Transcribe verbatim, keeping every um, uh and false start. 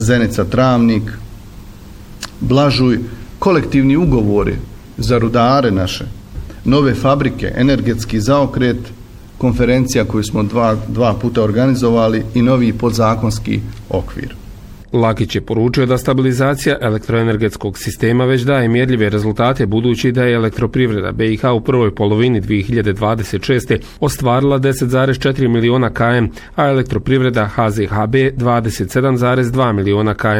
Zenica Travnik, Blažuj, kolektivni ugovori za rudare naše, nove fabrike, energetski zaokret, konferencija koju smo dva, dva puta organizovali i novi podzakonski okvir. Lakić je poručio da stabilizacija elektroenergetskog sistema već daje mjerljive rezultate, budući da je elektroprivreda B i H u prvoj polovini dvije hiljade dvadeset šeste. ostvarila deset zarez četiri miliona kilometara, a elektroprivreda H Z H B dvadeset sedam zarez dva miliona kilometara.